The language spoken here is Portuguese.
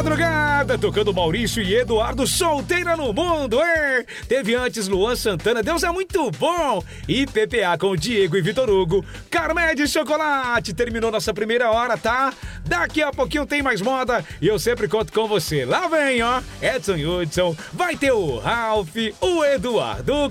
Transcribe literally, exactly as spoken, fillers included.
madrugada, tocando Maurício e Eduardo, solteira no mundo, é? Teve antes Luan Santana, Deus é muito bom. E P P A com Diego e Vitor Hugo. Carmed Chocolate, terminou nossa primeira hora, tá? Daqui a pouquinho tem mais moda e eu sempre conto com você. Lá vem, ó, Edson Hudson, vai ter o Ralph, o Eduardo